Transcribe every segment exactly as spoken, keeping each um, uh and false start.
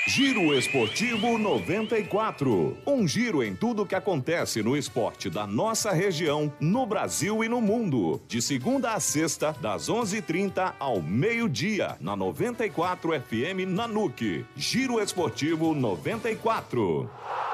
Giro Esportivo noventa e quatro. Um giro em tudo que acontece no esporte da nossa região, no Brasil e no mundo. De segunda a sexta, das onze e trinta ao meio-dia, na noventa e quatro F M Nanuque. Giro Esportivo noventa e quatro.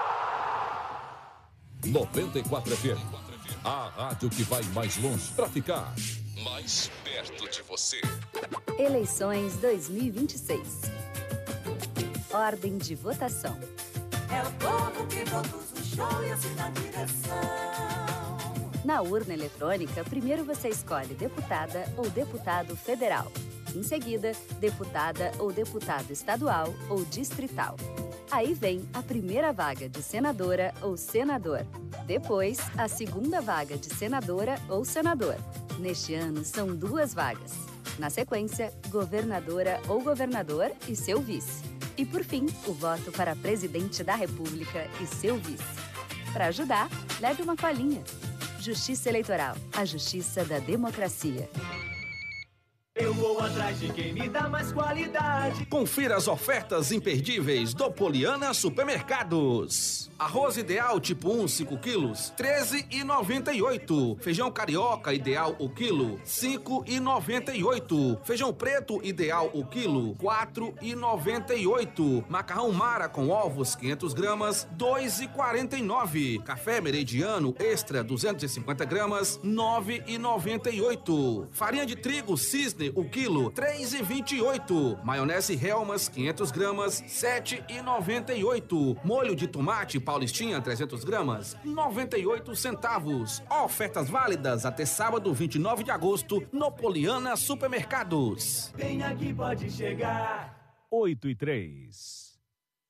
noventa e quatro F M. A rádio que vai mais longe pra ficar mais perto de você. Eleições dois mil e vinte e seis. Ordem de votação. É o povo que produz o show e assina a direção. Na urna eletrônica, primeiro você escolhe deputada ou deputado federal. Em seguida, deputada ou deputado estadual ou distrital. Aí vem a primeira vaga de senadora ou senador. Depois, a segunda vaga de senadora ou senador. Neste ano, são duas vagas. Na sequência, governadora ou governador e seu vice. E, por fim, o voto para presidente da República e seu vice. Para ajudar, leve uma colinha. Justiça Eleitoral, a justiça da democracia. Eu vou atrás de quem me dá mais qualidade. Confira as ofertas imperdíveis do Poliana Supermercados. Arroz ideal tipo um, cinco quilos, treze e noventa e oito. Feijão carioca ideal o quilo, cinco e noventa e oito. Feijão preto ideal o quilo, quatro e noventa e oito. Macarrão Mara com ovos, quinhentas gramas, dois e quarenta e nove. Café Meridiano Extra, duzentas e cinquenta gramas, nove e noventa e oito. Farinha de trigo Cisne o quilo, três e vinte e oito. Maionese Helmas, quinhentas gramas, sete e noventa e oito. Molho de tomate Paulistinha, trezentas gramas, noventa e oito centavos. Ofertas válidas até sábado, vinte e nove de agosto, no Poliana Supermercados. Vem aqui, pode chegar. oito e três.